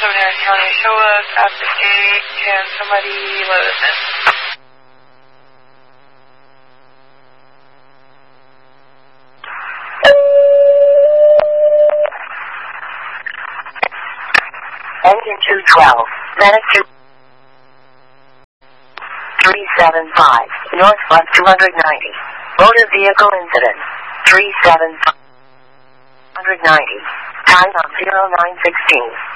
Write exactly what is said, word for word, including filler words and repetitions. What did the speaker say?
Harris County, show us at the gate. Can somebody let us in? Engine two twelve, Manitou three seven five, Northwest two ninety. Motor vehicle incident, three seven five, one ninety. Time on zero nine sixteen.